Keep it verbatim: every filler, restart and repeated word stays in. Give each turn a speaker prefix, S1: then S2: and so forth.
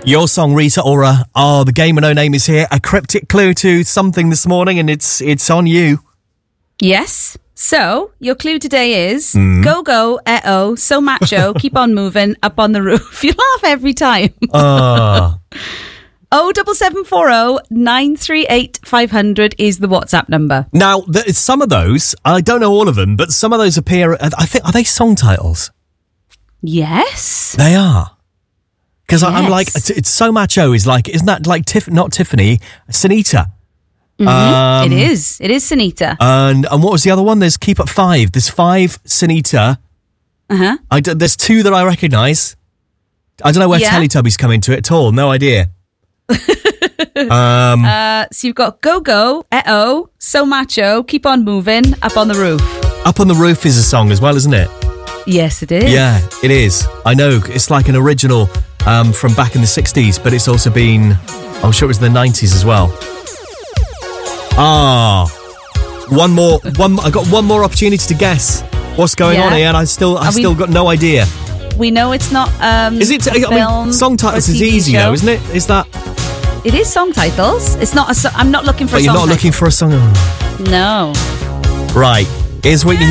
S1: Your song, Rita Ora. Oh, the game of no name is here. A cryptic clue to something this morning, and it's it's on you.
S2: Yes. So, your clue today is
S1: Mm.
S2: go, go, eh-oh, so macho, keep on moving, up on the roof. You laugh every time.
S1: Ah.
S2: oh seven seven four oh nine three eight five hundred is the WhatsApp number.
S1: Now, th- some of those, I don't know all of them, but some of those appear, I think, are they song titles?
S2: Yes.
S1: They are. Because I'm
S2: Yes.
S1: like, it's, it's so macho is like, isn't that like, Tiff- not Tiffany, Sunita?
S2: Mm-hmm.
S1: Um,
S2: it is. It is Sunita.
S1: And and what was the other one? There's Keep Up Five. There's five Sunita.
S2: Uh-huh.
S1: I d- there's two that I recognise. I don't know where
S2: Yeah.
S1: Teletubbies come into it at all. No idea. um,
S2: Uh, so you've got go, go, eh-oh, so macho, keep on moving, up on the roof.
S1: Up on the Roof is a song as well, isn't it?
S2: Yes, it is.
S1: Yeah, it is. I know. It's like an original um, from back in the sixties, but it's also been, I'm sure it was in the nineties as well. Ah, one more. One. I got one more opportunity to guess what's going
S2: Yeah.
S1: on here, and I still, I
S2: Are we-
S1: still got no idea.
S2: We know it's not um,
S1: Is it?
S2: a
S1: I mean,
S2: film
S1: song
S2: or
S1: titles
S2: a
S1: is
S2: T V
S1: easy
S2: show.
S1: though, isn't it? Is that?
S2: It is song titles. It's not a so- I'm not looking for
S1: But
S2: a
S1: you're
S2: song
S1: not looking for a song.
S2: title. No.
S1: Right. Here's Whitney